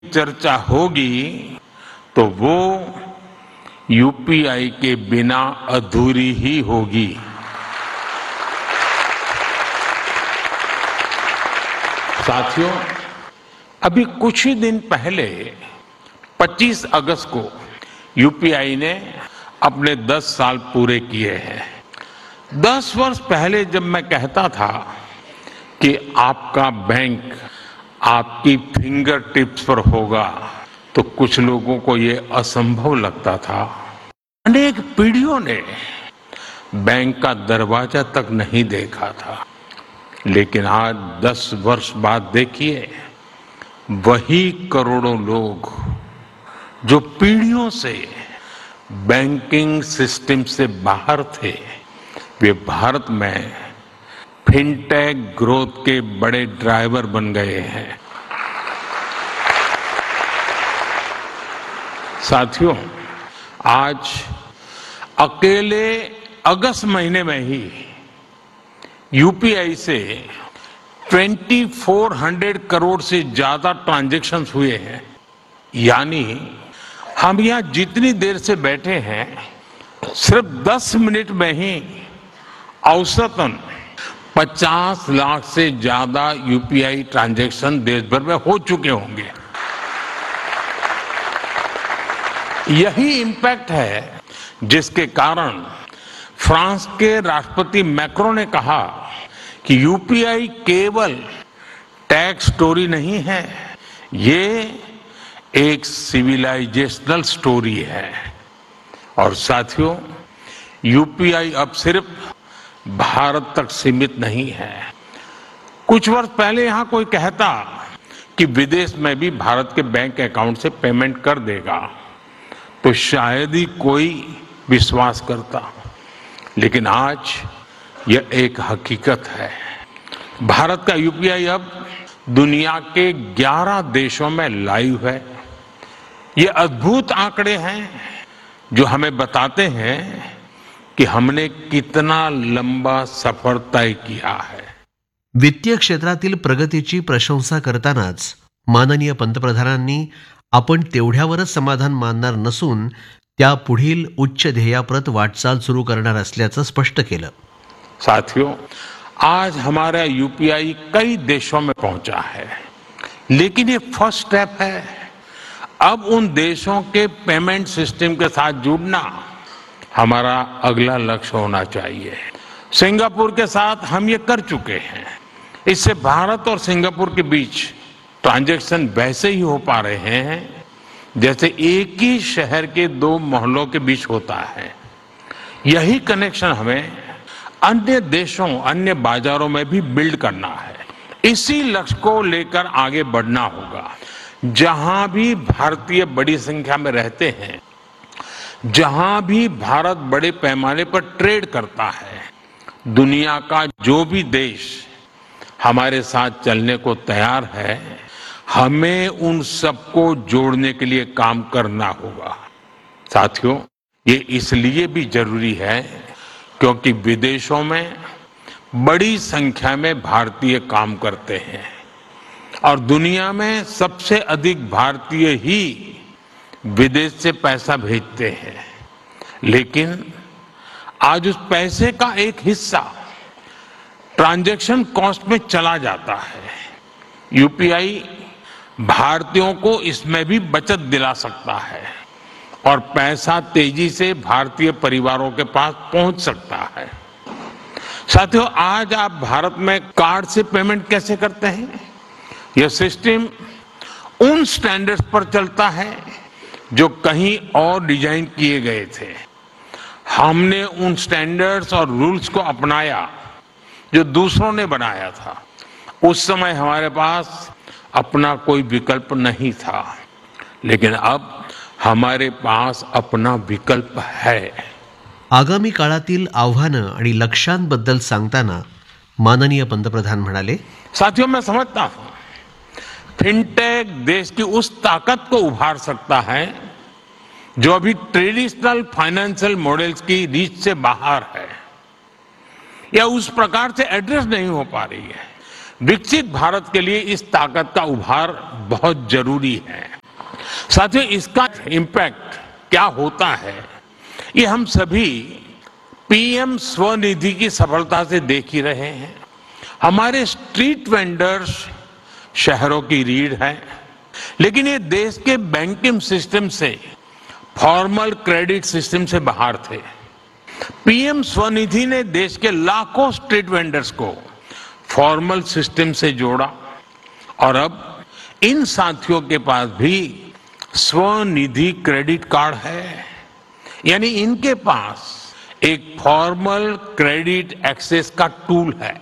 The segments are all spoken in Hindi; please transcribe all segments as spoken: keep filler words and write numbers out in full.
चर्चा होगी तो वो यूपीआई के बिना अधूरी ही होगी। साथियों, अभी कुछ ही दिन पहले पच्चीस अगस्त को यूपीआई ने अपने दस साल पूरे किए हैं। दस वर्ष पहले जब मैं कहता था कि आपका बैंक आपकी फिंगर टिप्स पर होगा तो कुछ लोगों को ये असंभव लगता था। अनेक पीढ़ियों ने बैंक का दरवाजा तक नहीं देखा था, लेकिन आज दस वर्ष बाद देखिए, वही करोड़ों लोग जो पीढ़ियों से बैंकिंग सिस्टम से बाहर थे, वे भारत में फिनटेक ग्रोथ के बड़े ड्राइवर बन गए हैं। साथियों, आज अकेले अगस्त महीने में ही यूपीआई से चौबीस सौ करोड़ से ज्यादा ट्रांजैक्शंस हुए हैं। यानी हम यहां जितनी देर से बैठे हैं, सिर्फ दस मिनट में ही औसतन पचास लाख से ज्यादा यूपीआई ट्रांजैक्शन देश भर में हो चुके होंगे। यही इंपैक्ट है जिसके कारण फ्रांस के राष्ट्रपति मैक्रों ने कहा कि यूपीआई केवल टैक्स स्टोरी नहीं है, ये एक सिविलाइजेशनल स्टोरी है। और साथियों, यूपीआई अब सिर्फ भारत तक सीमित नहीं है। कुछ वर्ष पहले यहां कोई कहता कि विदेश में भी भारत के बैंक अकाउंट से पेमेंट कर देगा तो शायद ही कोई विश्वास करता, लेकिन आज यह एक हकीकत है। भारत का यूपीआई अब दुनिया के ग्यारह देशों में लाइव है। ये अद्भुत आंकड़े हैं जो हमें बताते हैं कि हमने कितना लंबा सफर तय किया है। वित्तीय क्षेत्रातील प्रगतीची प्रशंसा करतानाच माननीय पंतप्रधानांनी आपण तेवढ्यावरच समाधान मानणार नसून त्या पुढील उच्च ध्येयाप्रत वाटचाल सुरू करणार असल्याचं स्पष्ट केलं। साथियों, आज हमारा यूपीआई कई देशों में पहुंचा है, लेकिन ये फर्स्ट स्टेप है। अब उन देशों के पेमेंट सिस्टम के साथ जुड़ना हमारा अगला लक्ष्य होना चाहिए। सिंगापुर के साथ हम ये कर चुके हैं। इससे भारत और सिंगापुर के बीच ट्रांजैक्शन वैसे ही हो पा रहे हैं जैसे एक ही शहर के दो मोहल्लों के बीच होता है। यही कनेक्शन हमें अन्य देशों, अन्य बाजारों में भी बिल्ड करना है। इसी लक्ष्य को लेकर आगे बढ़ना होगा। जहां भी भारतीय बड़ी संख्या में रहते हैं, जहां भी भारत बड़े पैमाने पर ट्रेड करता है, दुनिया का जो भी देश हमारे साथ चलने को तैयार है, हमें उन सबको जोड़ने के लिए काम करना होगा। साथियों, ये इसलिए भी जरूरी है क्योंकि विदेशों में बड़ी संख्या में भारतीय काम करते हैं और दुनिया में सबसे अधिक भारतीय ही विदेश से पैसा भेजते हैं। लेकिन आज उस पैसे का एक हिस्सा ट्रांजैक्शन कॉस्ट में चला जाता है। यूपीआई भारतीयों को इसमें भी बचत दिला सकता है और पैसा तेजी से भारतीय परिवारों के पास पहुंच सकता है। साथियों, आज आप भारत में कार्ड से पेमेंट कैसे करते हैं? यह सिस्टम उन स्टैंडर्ड्स पर चलता है जो कहीं और डिजाइन किए गए थे। हमने उन स्टैंडर्ड्स और रूल्स को अपनाया जो दूसरों ने बनाया था। उस समय हमारे पास अपना कोई विकल्प नहीं था, लेकिन अब हमारे पास अपना विकल्प है। आगामी काळातील आव्हानं आणि लक्ष्यांबद्दल सांगताना माननीय पंतप्रधान म्हणाले, साथियों, मैं समझता हूं फिनटेक देश की उस ताकत को उभार सकता है जो अभी ट्रेडिशनल फाइनेंशियल मॉडल्स की रीच से बाहर है या उस प्रकार से एड्रेस नहीं हो पा रही है। विकसित भारत के लिए इस ताकत का उभार बहुत जरूरी है। साथियों, इसका इम्पैक्ट क्या होता है ये हम सभी पीएम स्वनिधि की सफलता से देख ही रहे हैं। हमारे स्ट्रीट वेंडर्स शहरों की रीढ़ है, लेकिन ये देश के बैंकिंग सिस्टम से, फॉर्मल क्रेडिट सिस्टम से बाहर थे। पीएम स्वनिधि ने देश के लाखों स्ट्रीट वेंडर्स को फॉर्मल सिस्टम से जोड़ा और अब इन साथियों के पास भी स्वनिधि क्रेडिट कार्ड है, यानी इनके पास एक फॉर्मल क्रेडिट एक्सेस का टूल है।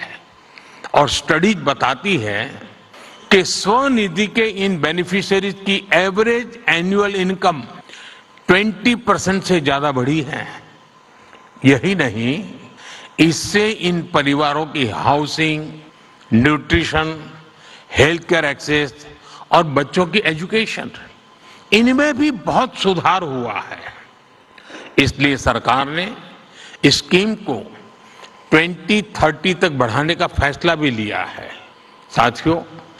और स्टडीज बताती है कि स्वनिधि के इन बेनिफिशियरीज की एवरेज एनुअल इनकम बीस परसेंट से ज्यादा बढ़ी है। यही नहीं, इससे इन परिवारों की housing, nutrition, health care access और बच्चों की एजुकेशन, इनमें भी बहुत सुधार हुआ है। इसलिए सरकार ने इस स्कीम को दो हज़ार तीस तक बढ़ाने का फैसला भी लिया है। साथियों,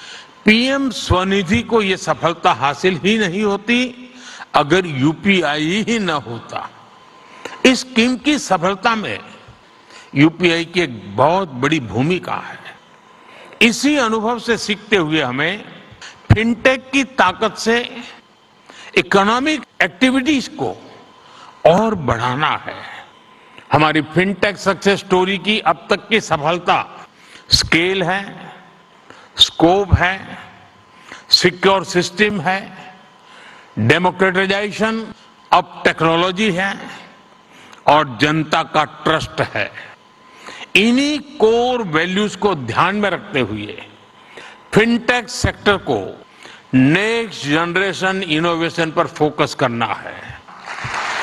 पीएम स्वनिधि को यह सफलता हासिल ही नहीं होती अगर यूपीआई ही न होता। इस स्कीम की सफलता में यूपीआई की एक बहुत बड़ी भूमिका है। इसी अनुभव से सीखते हुए हमें फिनटेक की ताकत से इकोनॉमिक एक्टिविटीज को और बढ़ाना है। हमारी फिनटेक सक्सेस स्टोरी की अब तक की सफलता स्केल है, स्कोप है, सिक्योर सिस्टम है, डेमोक्रेटाइजेशन ऑफ टेक्नोलॉजी है और जनता का ट्रस्ट है। इन्हीं कोर वैल्यूज को ध्यान में रखते हुए फिनटेक सेक्टर को नेक्स्ट जनरेशन इनोवेशन पर फोकस करना है।